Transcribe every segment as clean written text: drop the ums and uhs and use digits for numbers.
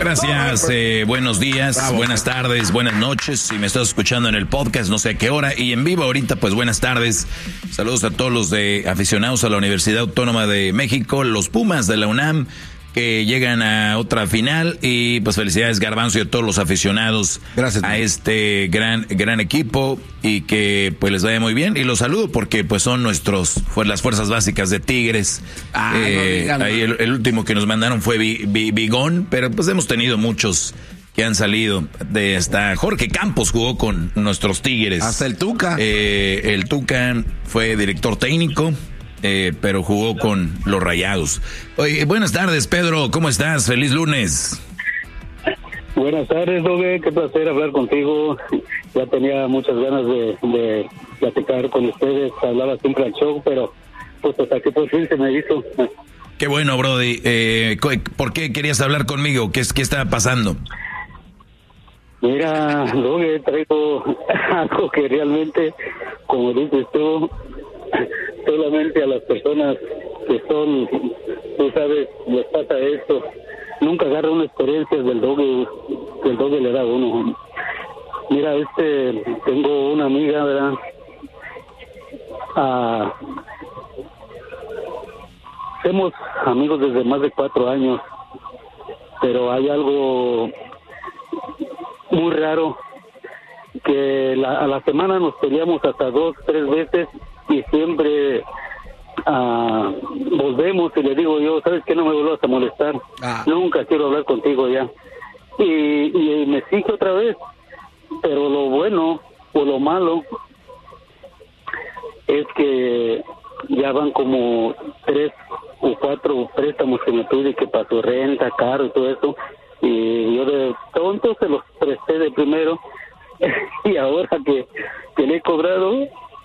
gracias. Buenos días, buenas tardes, buenas noches. Si me estás escuchando en el podcast, no sé a qué hora. Y en vivo ahorita, pues buenas tardes. Saludos a todos los aficionados a la Universidad Autónoma de México, los Pumas de la UNAM, que llegan a otra final. Y pues felicidades, Garbanzo, y a todos los aficionados. Gracias, a este gran equipo, y que pues les vaya muy bien. Y los saludo porque pues son las fuerzas básicas de Tigres. Ahí el último que nos mandaron fue Bigón, pero pues hemos tenido muchos que han salido de esta. Jorge Campos jugó con nuestros Tigres. Hasta el Tuca. El Tuca fue director técnico. Pero jugó con los Rayados. Oye, buenas tardes, Pedro, ¿cómo estás? Feliz lunes. Buenas tardes, Doge, qué placer hablar contigo. Ya tenía muchas ganas de platicar con ustedes, hablaba siempre al show, pero pues hasta que por fin se me hizo. Qué bueno, Brody. ¿Por qué querías hablar conmigo? ¿Qué estaba pasando? Mira, Doge, traigo algo que realmente, como dices tú, solamente a las personas que son, tú sabes, les pasa esto. Nunca agarra una experiencia del Doge, que el Doge le da a uno. Mira, tengo una amiga, ¿verdad? Somos amigos desde más de 4 años, pero hay algo muy raro, que a la semana nos peleamos hasta 2, 3 veces, y siempre volvemos y le digo yo, ¿sabes qué? No me vuelvas a molestar, nunca quiero hablar contigo ya. Y me exige otra vez, pero lo bueno o lo malo es que ya van como 3 o 4 préstamos que me pide, que para su renta, carro y todo eso, y yo de tonto se los presté de primero, y ahora que le he cobrado,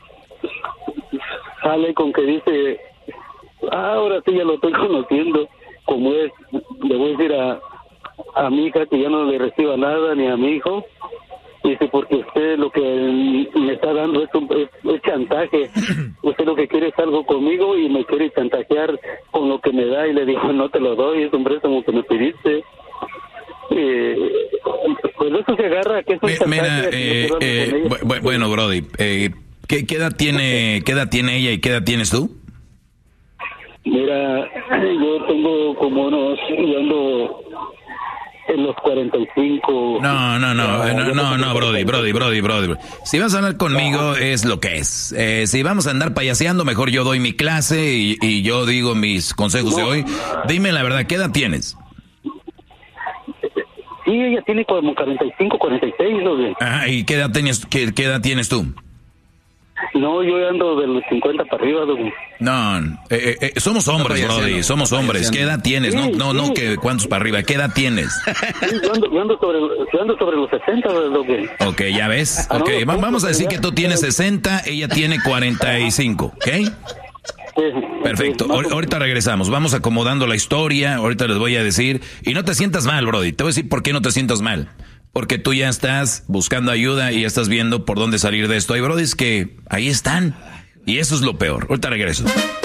sale con que dice, ahora sí ya lo estoy conociendo como es. Le voy a decir a mi hija que ya no le reciba nada, ni a mi hijo. Dice, porque usted lo que me está dando es chantaje. Usted lo que quiere es algo conmigo y me quiere chantajear con lo que me da. Y le digo, no te lo doy, es un préstamo que me pediste. Pues eso se agarra, que es un chantaje. Bueno, Brody, ¿qué edad tiene ella y qué edad tienes tú? Mira, yo tengo como yo ando en los 45. No, Brody. Si vas a hablar conmigo es lo que es. Si vamos a andar payaseando, mejor yo doy mi clase y yo digo mis consejos de hoy. Dime la verdad, ¿qué edad tienes? Sí, ella tiene como 45, 46. Ajá, ¿y qué edad tienes tú? No, yo ando de los 50 para arriba. No, somos hombres, Brody, somos hombres. ¿Qué edad tienes? No, que cuántos para arriba. ¿Qué edad tienes? Sí, yo ando sobre los 60. Ok, ya ves. Ok, vamos a decir que tú tienes 60, ella tiene 45, ¿ok? Perfecto, ahorita regresamos, vamos acomodando la historia, ahorita les voy a decir, y no te sientas mal, Brody, te voy a decir por qué no te sientas mal, porque tú ya estás buscando ayuda y ya estás viendo por dónde salir de esto. Hay Brodys que ahí están, y eso es lo peor. Ahorita regreso.